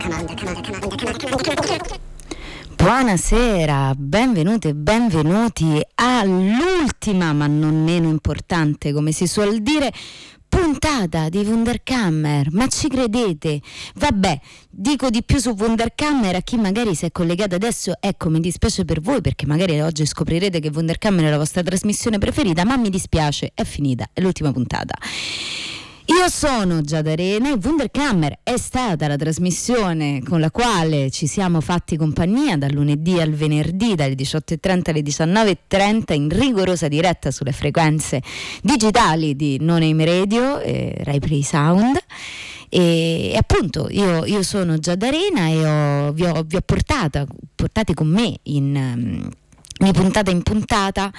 Buonasera, benvenute e benvenuti all'ultima, ma non meno importante, come si suol dire, puntata di Wunderkammer. Ma ci credete? Vabbè, dico di più su Wunderkammer a chi magari si è collegato adesso. Ecco, mi dispiace per voi perché magari oggi scoprirete che Wunderkammer è la vostra trasmissione preferita, ma mi dispiace, è finita, è l'ultima puntata. Io sono Giada Arena e Wunderkammer è stata la trasmissione con la quale ci siamo fatti compagnia dal lunedì al venerdì, dalle 18:30 alle 19:30, in rigorosa diretta sulle frequenze digitali di No Name Radio e Rai Play Sound. E appunto io sono Giada Arena e vi ho portate con me di puntata in puntata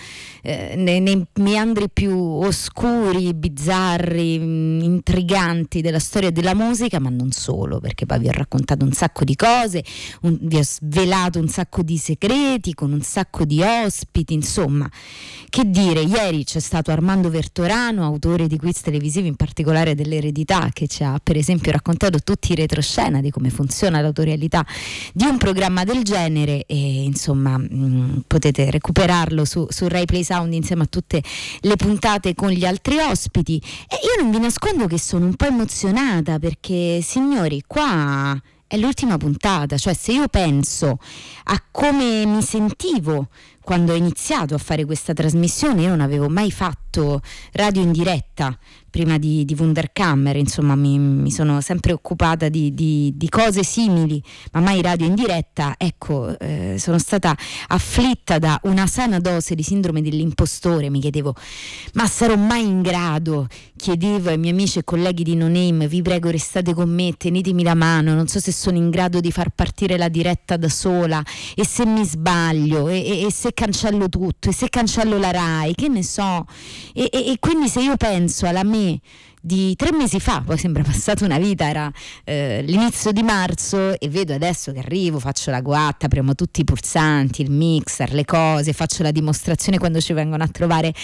nei meandri più oscuri, bizzarri, intriganti della storia della musica, ma non solo, perché poi vi ho raccontato un sacco di cose, vi ho svelato un sacco di segreti con un sacco di ospiti, insomma, che dire. Ieri c'è stato Armando Vertorano, autore di quiz televisivi, in particolare dell'eredità, che ci ha per esempio raccontato tutti i retroscena di come funziona l'autorialità di un programma del genere, e insomma potete recuperarlo su Rai Play Sound insieme a tutte le puntate con gli altri ospiti. E io non vi nascondo che sono un po' emozionata perché, signori, qua è l'ultima puntata. Cioè, se io penso a come mi sentivo quando ho iniziato a fare questa trasmissione, io non avevo mai fatto radio in diretta prima di Wunderkammer, insomma mi sono sempre occupata di cose simili, ma mai radio in diretta. Ecco, sono stata afflitta da una sana dose di sindrome dell'impostore. Mi chiedevo, ma sarò mai in grado? Chiedevo ai miei amici e colleghi di No Name, vi prego restate con me, tenetemi la mano, non so se sono in grado di far partire la diretta da sola, e se mi sbaglio, e se cancello tutto, e se cancello la Rai, che ne so. E quindi se io penso alla me di 3 mesi fa, poi sembra passata una vita, era l'inizio di marzo, e vedo adesso che arrivo, faccio la guatta, premo tutti i pulsanti, il mixer, le cose, faccio la dimostrazione quando ci vengono a trovare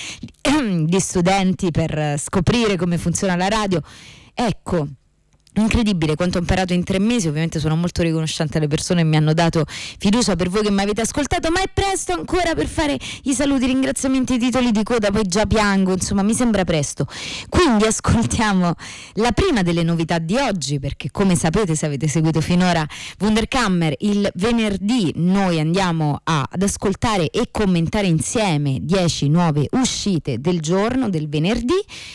gli studenti per scoprire come funziona la radio. Ecco, incredibile quanto ho imparato in 3 mesi. Ovviamente sono molto riconoscente alle persone che mi hanno dato fiducia, per voi che mi avete ascoltato, ma è presto ancora per fare i saluti, i ringraziamenti, i titoli di coda, poi già piango, insomma mi sembra presto. Quindi ascoltiamo la prima delle novità di oggi, perché come sapete, se avete seguito finora Wunderkammer, il venerdì noi andiamo ad ascoltare e commentare insieme 10 nuove uscite del giorno, del venerdì,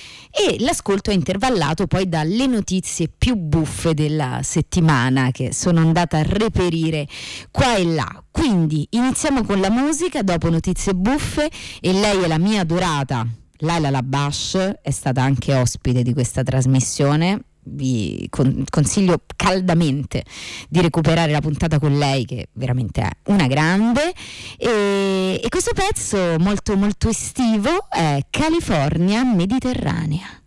e l'ascolto è intervallato poi dalle notizie più buffe della settimana che sono andata a reperire qua e là. Quindi iniziamo con la musica, dopo notizie buffe, e lei è la mia adorata Laila Labash, è stata anche ospite di questa trasmissione. Vi consiglio caldamente di recuperare la puntata con lei, che veramente è una grande, e questo pezzo molto molto estivo è California Mediterranea.